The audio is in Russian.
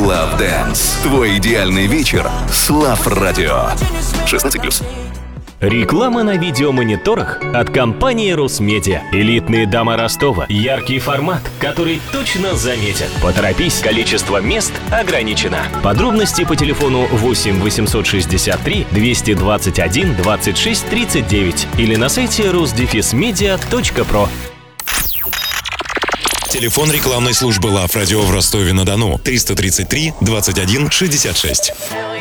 Love Dance. Твой идеальный вечер с Love Radio. 16+. Реклама на видеомониторах от компании Русмедиа. Элитные дома Ростова. Яркий формат, который точно заметят. Поторопись, количество мест ограничено. Подробности по телефону 8 863 221 26 39 или на сайте rusdefismedia.pro. Телефон рекламной службы Love Radio в Ростове-на-Дону 333 21 66.